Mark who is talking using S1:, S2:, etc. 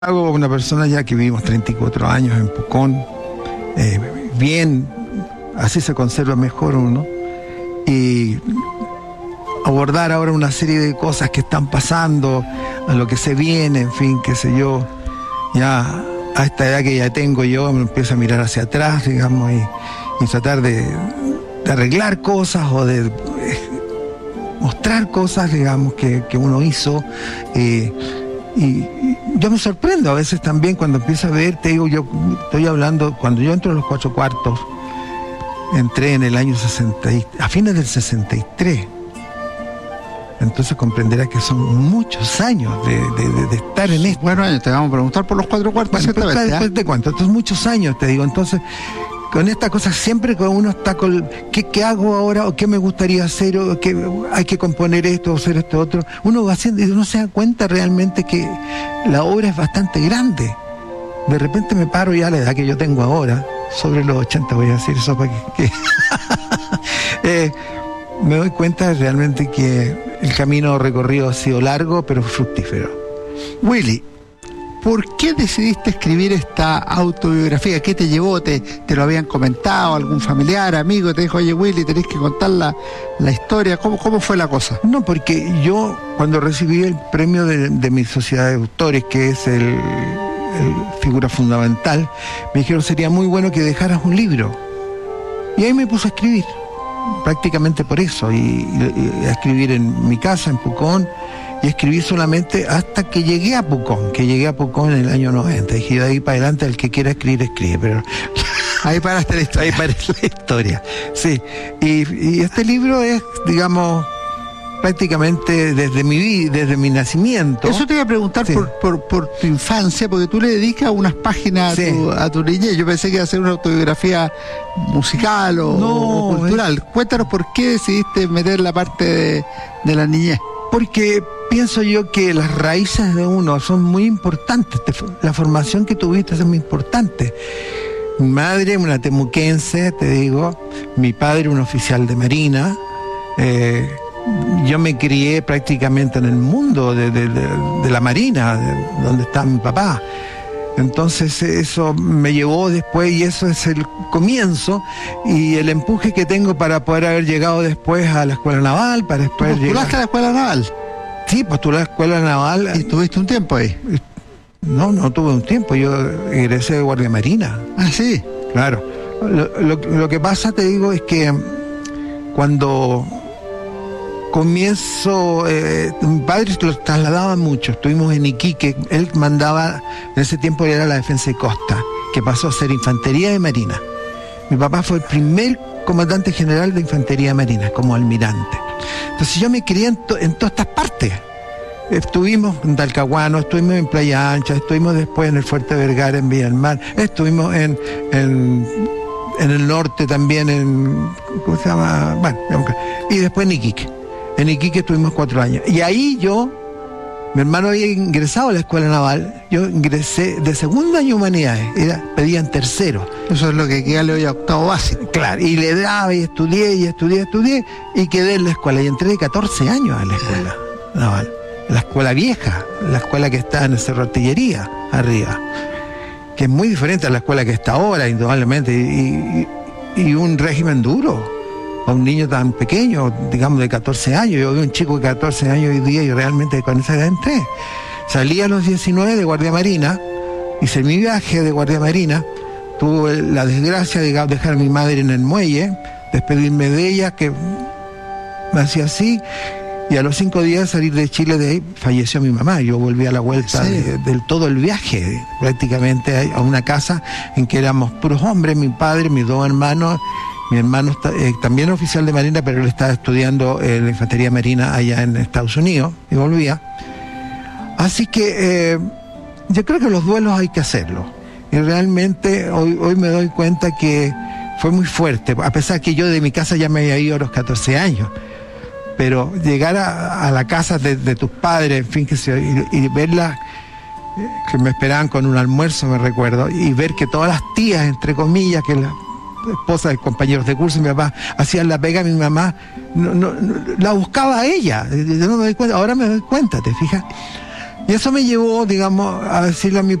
S1: Hago una persona ya que vivimos 34 años en Pucón, bien, así se conserva mejor uno, y abordar ahora una serie de cosas que están pasando, a lo que se viene, en fin, qué sé yo, ya a esta edad que ya tengo yo, me empiezo a mirar hacia atrás, digamos, y tratar de arreglar cosas o de mostrar cosas, digamos, que uno hizo, y yo me sorprendo a veces también cuando empiezo a ver, te digo, yo estoy hablando, cuando yo entro a los 4 cuartos, entré en el año 60, a fines del 63. Entonces comprenderás que son muchos años de estar en esto.
S2: Bueno, te vamos a preguntar por los 4 cuartos.
S1: Bueno, pero después te cuento, entonces muchos años, te digo, entonces con esta cosa siempre que uno está con ¿qué hago ahora? ¿O qué me gustaría hacer? ¿O qué hay que componer esto o hacer esto otro? Uno va haciendo y uno se da cuenta realmente que la obra es bastante grande. De repente me paro ya a la edad que yo tengo ahora, sobre los 80 voy a decir eso para que me doy cuenta realmente que el camino recorrido ha sido largo pero fructífero.
S2: Willy, ¿por qué decidiste escribir esta autobiografía? ¿Qué te llevó? ¿Te lo habían comentado? ¿Algún familiar, amigo? Te dijo, oye Willy, tenés que contar la historia. ¿Cómo fue la cosa?
S1: No, porque yo cuando recibí el premio de mi sociedad de autores, que es el figura fundamental, me dijeron sería muy bueno que dejaras un libro. Y ahí me puse a escribir, prácticamente por eso, y a escribir en mi casa, en Pucón, y escribí solamente hasta que llegué a Pucón, en el año 90. Dije, de ahí para adelante el que quiera escribir, escribe, pero
S2: ahí paraste la historia.
S1: Ahí paré la historia, sí. Y este libro es, digamos, prácticamente desde mi nacimiento.
S2: Eso te iba a preguntar, sí, por tu infancia, porque tú le dedicas unas páginas, sí, a tu niñez. Yo pensé que iba a ser una autobiografía musical o cultural. Cuéntanos por qué decidiste meter la parte de la niñez.
S1: Porque pienso yo que las raíces de uno son muy importantes, la formación que tuviste es muy importante. Mi madre, una temuquense, te digo, mi padre, un oficial de marina. Yo me crié prácticamente en el mundo de la marina, donde está mi papá. Entonces eso me llevó después, y eso es el comienzo y el empuje que tengo para poder haber llegado después a la escuela naval, para después
S2: ¿Postulaste a la escuela naval?
S1: Sí, postulé a la escuela naval.
S2: ¿Y tuviste un tiempo ahí?
S1: No tuve un tiempo, yo egresé de guardia marina.
S2: Ah, sí.
S1: Claro. Lo que pasa, te digo, es que cuando comienzo, mi padre lo trasladaba mucho, estuvimos en Iquique, él mandaba, en ese tiempo era la defensa de costa, que pasó a ser infantería de marina. Mi papá fue el primer comandante general de infantería de marina, como almirante. Entonces yo me crié en todas estas partes. Estuvimos en Talcahuano, estuvimos en Playa Ancha, estuvimos después en el Fuerte Vergara, en Villa del Mar, estuvimos en el norte también, ¿cómo se llama? Bueno, y después en Iquique. En Iquique estuvimos 4 años. Y ahí mi hermano había ingresado a la escuela naval, yo ingresé de segundo año de humanidades, pedían tercero.
S2: Eso es lo que equivale hoy a octavo básico.
S1: Claro, y le daba y estudié, y quedé en la escuela. Y entré de 14 años a la escuela naval. La escuela vieja, la escuela que está en el Cerro Artillería, arriba. Que es muy diferente a la escuela que está ahora, indudablemente, y un régimen duro. A un niño tan pequeño, digamos de 14 años, yo veo un chico de 14 años hoy día y realmente con esa edad entré. Salí a los 19 de guardia marina, hice mi viaje de guardia marina, tuve la desgracia de dejar a mi madre en el muelle, despedirme de ella, que me hacía así, y a los 5 días de salir de Chile, de ahí falleció mi mamá. Yo volví a la vuelta, sí, del todo el viaje, prácticamente a una casa en que éramos puros hombres, mi padre, mis 2 hermanos. Mi hermano también oficial de marina, pero él estaba estudiando la infantería marina allá en Estados Unidos y volvía. Así que yo creo que los duelos hay que hacerlos. Y realmente hoy me doy cuenta que fue muy fuerte, a pesar que yo de mi casa ya me había ido a los 14 años. Pero llegar a la casa de tus padres, en fin, y verlas, que me esperaban con un almuerzo, me recuerdo, y ver que todas las tías, entre comillas, que esposa de compañeros de curso, mi papá hacían la pega, mi mamá no la buscaba a ella. Yo no me doy cuenta, ahora me doy cuenta, ¿te fijas? Y eso me llevó, digamos, a decirle a mi